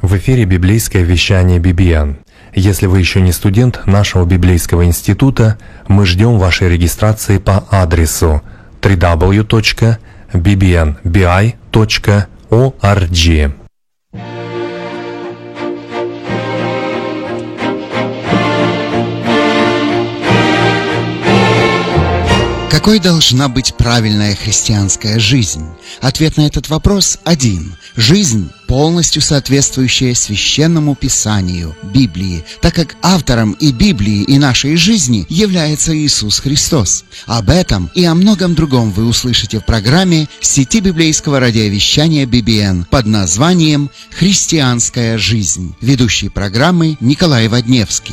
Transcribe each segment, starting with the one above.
В эфире библейское вещание BBN. Если вы еще не студент нашего библейского института, мы ждем вашей регистрации по адресу www.bbnbi.org. Какой должна быть правильная христианская жизнь? Ответ на этот вопрос один. Жизнь, полностью соответствующая Священному Писанию, Библии, так как автором и Библии, и нашей жизни является Иисус Христос. Об этом и о многом другом вы услышите в программе сети библейского радиовещания BBN под названием «Христианская жизнь». Ведущий программы Николай Водневский.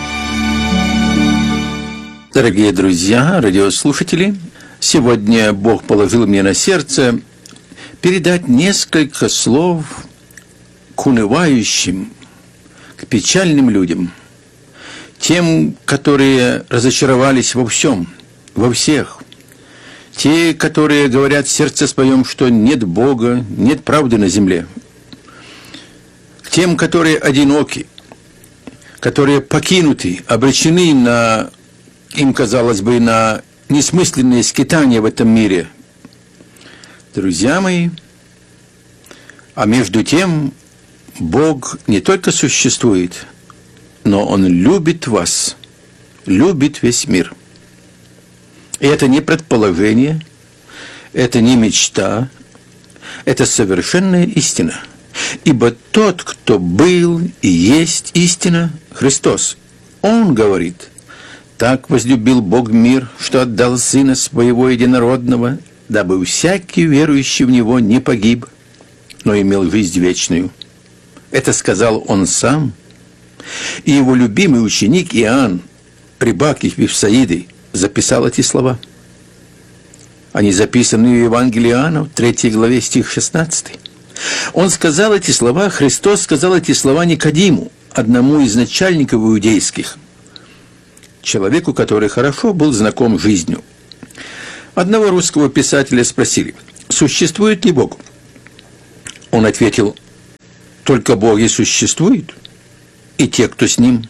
Дорогие друзья, радиослушатели, сегодня Бог положил мне на сердце передать несколько слов к унывающим, к печальным людям, тем, которые разочаровались во всем, во всех, те, которые говорят в сердце своем, что нет Бога, нет правды на земле, к тем, которые одиноки, которые покинуты, обречены на, им казалось бы, на несмысленные скитания в этом мире. Друзья мои, а между тем Бог не только существует, но Он любит вас, любит весь мир. И это не предположение, это не мечта, это совершенная истина. Ибо тот, кто был и есть истина, Христос, Он говорит: «Так возлюбил Бог мир, что отдал Сына Своего Единородного, дабы всякий верующий в Него не погиб, но имел жизнь вечную». Это сказал Он Сам, и Его любимый ученик Иоанн, рыбак из Вифсаиды, записал эти слова. Они записаны в Евангелии Иоанна, в 3 главе, стих 16. Он сказал эти слова, Христос сказал эти слова Никодиму, одному из начальников иудейских, человеку, который хорошо был знаком с жизнью. Одного русского писателя спросили: существует ли Бог? Он ответил: только Бог и существует, и те, кто с Ним.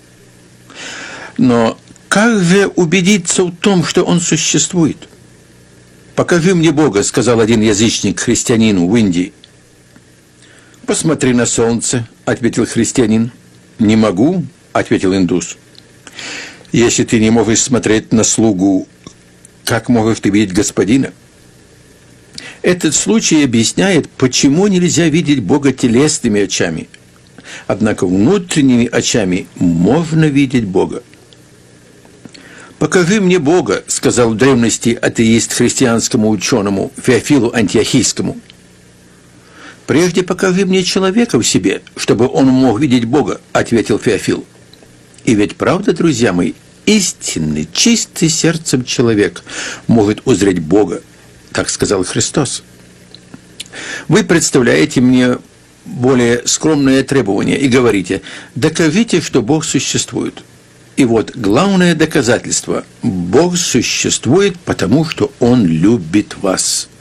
Но как же убедиться в том, что Он существует? «Покажи мне Бога», — сказал один язычник христианину в Индии. «Посмотри на солнце», — ответил христианин. «Не могу», — ответил индус. «Если ты не можешь смотреть на слугу, как можешь ты видеть Господина?» Этот случай объясняет, почему нельзя видеть Бога телесными очами. Однако внутренними очами можно видеть Бога. «Покажи мне Бога», — сказал в древности атеист христианскому ученому Феофилу Антиохийскому. «Прежде покажи мне человека в себе, чтобы он мог видеть Бога», — ответил Феофил. И ведь правда, друзья мои, истинный, чистый сердцем человек может узреть Бога, как сказал Христос. Вы представляете мне более скромное требование и говорите: докажите, что Бог существует. И вот главное доказательство: Бог существует, потому что Он любит вас.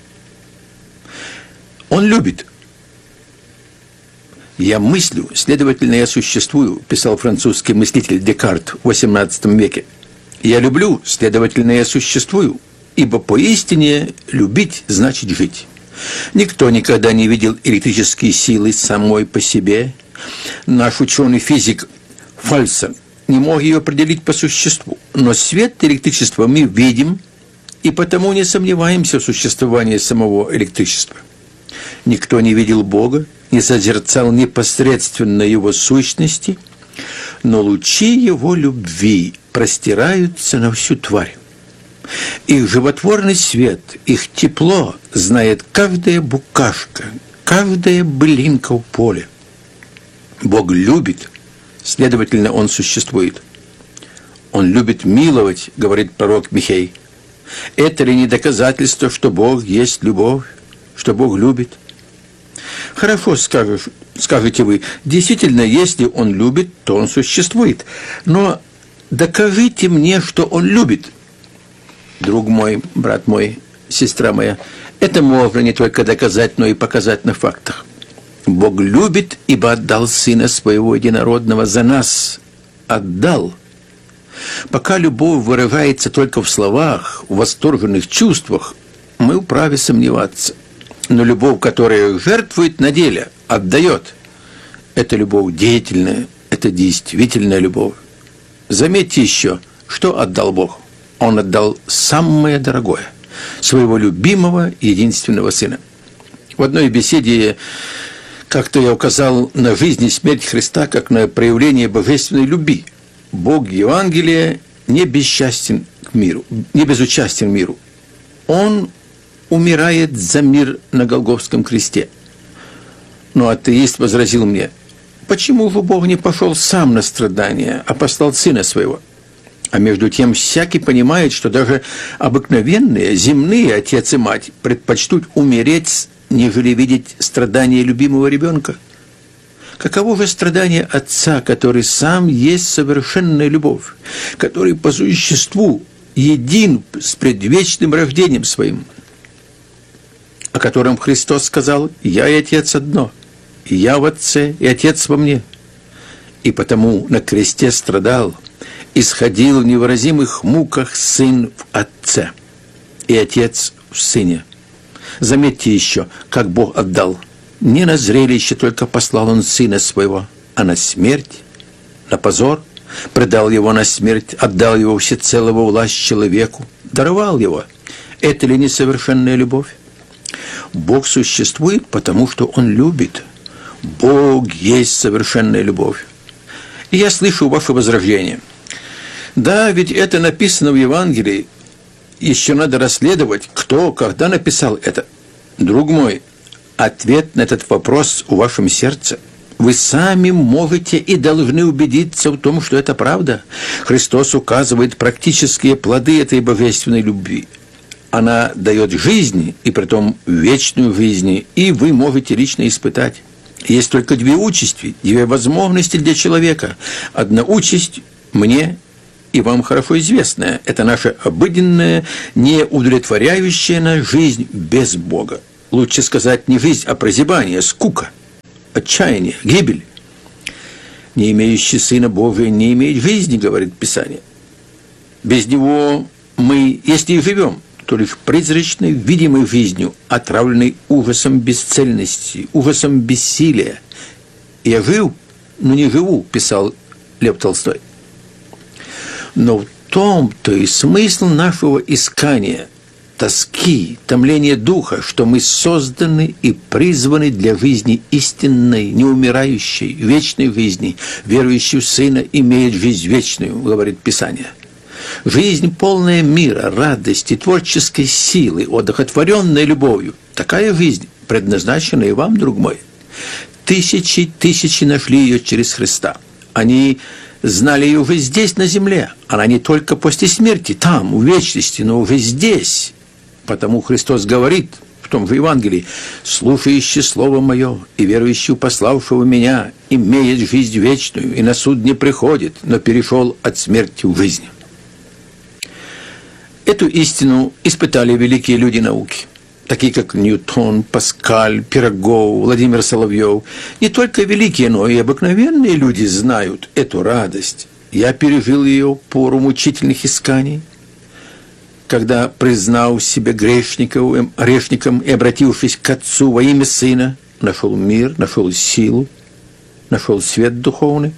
Он любит. «Я мыслю, следовательно, я существую», писал французский мыслитель Декарт в XVIII веке. «Я люблю, следовательно, я существую, ибо поистине любить значит жить». Никто никогда не видел электрические силы самой по себе. Наш ученый-физик Фальцер не мог ее определить по существу. Но свет электричества мы видим, и потому не сомневаемся в существовании самого электричества. Никто не видел Бога, не созерцал непосредственно Его сущности, но лучи Его любви простираются на всю тварь. Их животворный свет, их тепло знает каждая букашка, каждая былинка в поле. Бог любит, следовательно, Он существует. Он любит миловать, говорит пророк Михей. Это ли не доказательство, что Бог есть любовь, что Бог любит? Хорошо, скажете вы, действительно, если Он любит, то Он существует. Но докажите мне, что Он любит. Друг мой, брат мой, сестра моя, это можно не только доказать, но и показать на фактах. Бог любит, ибо отдал Сына Своего Единородного за нас. Отдал. Пока любовь вырывается только в словах, в восторженных чувствах, мы вправе сомневаться. Но любовь, которая жертвует на деле, отдает, это любовь деятельная, это действительная любовь. Заметьте еще, что отдал Бог. Он отдал самое дорогое, своего любимого единственного Сына. В одной беседе как-то я указал на жизнь и смерть Христа как на проявление божественной любви. Бог Евангелия не безучастен к миру, не безучастен к миру. Он умирает за мир на Голгофском кресте. Но атеист возразил мне: почему же Бог не пошел сам на страдания, а послал Сына Своего? А между тем всякий понимает, что даже обыкновенные, земные отец и мать предпочтут умереть, нежели видеть страдания любимого ребенка. Каково же страдание отца, который сам есть совершенная любовь, который по существу един с предвечным рождением своим, о котором Христос сказал: «Я и Отец одно, и я в Отце, и Отец во мне». И потому на кресте страдал, исходил в невыразимых муках Сын в Отце, и Отец в Сыне. Заметьте еще, как Бог отдал. Не на зрелище только послал Он Сына Своего, а на смерть, на позор, предал Его на смерть, отдал Его всецело во власть человеку, даровал Его. Это ли несовершенная любовь? Бог существует, потому что Он любит. Бог есть совершенная любовь. И я слышу ваше возражение. Да, ведь это написано в Евангелии. Еще надо расследовать, кто, когда написал это. Друг мой, ответ на этот вопрос в вашем сердце. Вы сами можете и должны убедиться в том, что это правда. Христос указывает практические плоды этой божественной любви. Она дает жизнь, и притом вечную жизнь, и вы можете лично испытать. Есть только две участи, две возможности для человека. Одна участь мне и вам хорошо известная. Это наша обыденная, неудовлетворяющая нас жизнь без Бога. Лучше сказать не жизнь, а прозябание, скука, отчаяние, гибель. Не имеющий Сына Божия не имеет жизни, говорит Писание. Без Него мы, если и живем, то лишь призрачной, видимой жизнью, отравленной ужасом бесцельности, ужасом бессилия. «Я жил, но не живу», писал Лев Толстой. Но в том-то и смысл нашего искания, тоски, томления духа, что мы созданы и призваны для жизни истинной, неумирающей, вечной жизни. Верующий в Сына имеет жизнь вечную, говорит Писание. Жизнь, полная мира, радости, творческой силы, одухотворенная любовью. Такая жизнь предназначена и вам, друг мой. Тысячи нашли ее через Христа. Они знали ее уже здесь, на земле. Она не только после смерти, там, в вечности, но уже здесь. Потому Христос говорит в том же Евангелии: «Слушающий Слово Мое и верующий, пославшего Меня, имеет жизнь вечную, и на суд не приходит, но перешел от смерти в жизнь». Эту истину испытали великие люди науки, такие как Ньютон, Паскаль, Пирогов, Владимир Соловьев. Не только великие, но и обыкновенные люди знают эту радость. Я пережил ее пору мучительных исканий, когда, признав себя грешником и обратившись к Отцу во имя Сына, нашел мир, нашел силу, нашел свет духовный.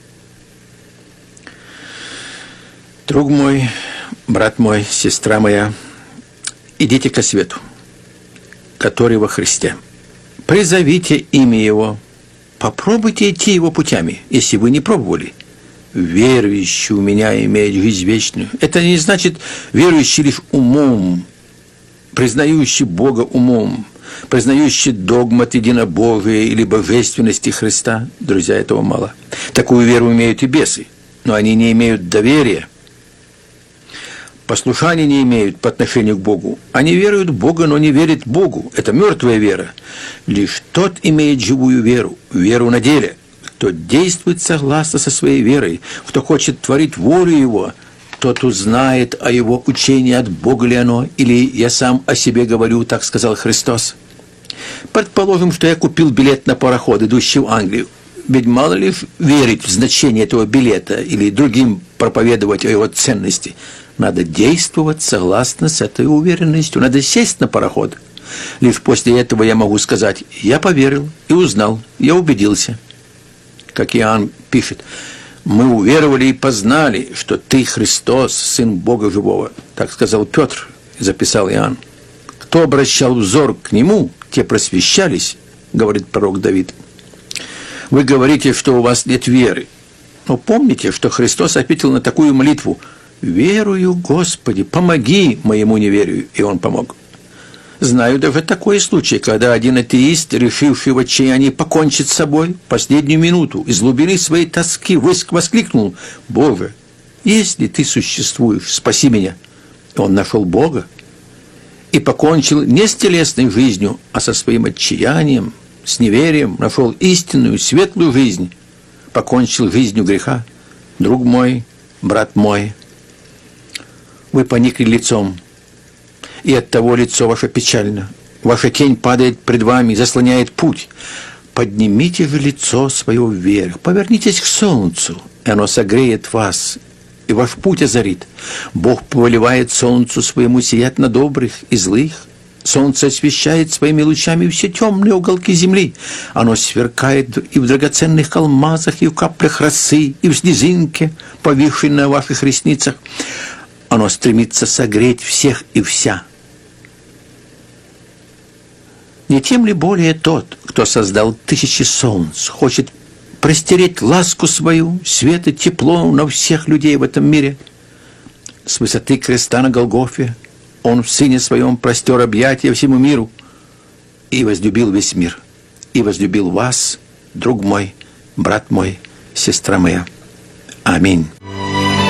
Друг мой, брат мой, сестра моя, идите ко свету, который во Христе. Призовите имя Его, попробуйте идти Его путями, если вы не пробовали. Верующий у Меня имеет жизнь вечную. Это не значит верующий лишь умом, признающий Бога умом, признающий догмат единобожия или божественности Христа. Друзья, этого мало. Такую веру имеют и бесы, но они не имеют доверия. Послушания не имеют по отношению к Богу. Они веруют в Бога, но не верят Богу. Это мертвая вера. Лишь тот имеет живую веру, веру на деле. Кто действует согласно со своей верой, кто хочет творить волю Его, тот узнает о Его учении, от Бога ли оно, или я сам о себе говорю, так сказал Христос. Предположим, что я купил билет на пароход, идущий в Англию. Ведь мало ли верить в значение этого билета или другим проповедовать о его ценности. Надо действовать согласно с этой уверенностью. Надо сесть на пароход. Лишь после этого я могу сказать: я поверил и узнал, я убедился. Как Иоанн пишет: мы уверовали и познали, что ты Христос, Сын Бога Живого. Так сказал Петр, и записал Иоанн. Кто обращал взор к Нему, те просвещались, говорит пророк Давид. Вы говорите, что у вас нет веры. Но помните, что Христос ответил на такую молитву: «Верую, Господи, помоги моему неверию». И Он помог. Знаю даже такой случай, когда один атеист, решивший в отчаянии покончить с собой, в последнюю минуту из глубины своей тоски воскликнул: «Боже, если Ты существуешь, спаси меня». И он нашел Бога и покончил не с телесной жизнью, а со своим отчаянием, с неверием, нашел истинную, светлую жизнь, покончил жизнью греха. Друг мой, брат мой, вы поникли лицом, и оттого лицо ваше печально. Ваша тень падает пред вами, заслоняет путь. Поднимите же лицо свое вверх, повернитесь к солнцу, и оно согреет вас, и ваш путь озарит. Бог повелевает солнцу своему сиять на добрых и злых. Солнце освещает своими лучами все темные уголки земли. Оно сверкает и в драгоценных алмазах, и в каплях росы, и в снежинке, повисшей на ваших ресницах. Оно стремится согреть всех и вся. Не тем ли более тот, кто создал тысячи солнц, хочет простереть ласку свою, свет и тепло на всех людей в этом мире? С высоты креста на Голгофе Он в Сыне Своем простер объятия всему миру и возлюбил весь мир, и возлюбил вас, друг мой, брат мой, сестра моя. Аминь.